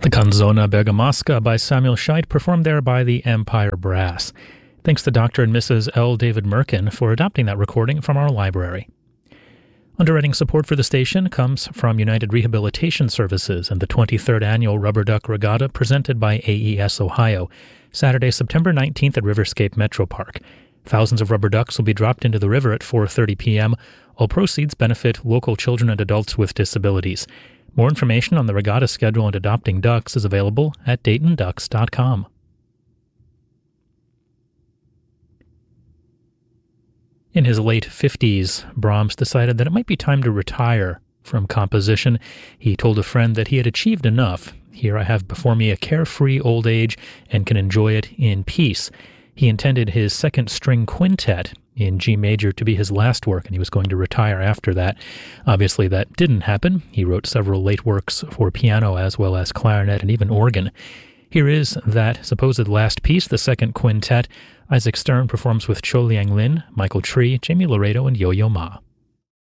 The Canzona Bergamasca by Samuel Scheidt, performed there by the Empire Brass. Thanks to Dr. and Mrs. L. David Merkin for adopting that recording from our library. Underwriting support for the station comes from United Rehabilitation Services and the 23rd Annual Rubber Duck Regatta presented by AES Ohio, Saturday, September 19th at Riverscape Metro Park. Thousands of rubber ducks will be dropped into the river at 4:30 p.m. All proceeds benefit local children and adults with disabilities. More information on the regatta schedule and adopting ducks is available at DaytonDucks.com. In his late 50s, Brahms decided that it might be time to retire from composition. He told a friend that he had achieved enough. Here I have before me a carefree old age and can enjoy it in peace. He intended his second string quintet in G major to be his last work, and he was going to retire after that. Obviously, that didn't happen. He wrote several late works for piano as well as clarinet and even organ. Here is that supposed last piece, the second quintet. Isaac Stern performs with Cho Liang Lin, Michael Tree, Jamie Laredo, and Yo-Yo Ma.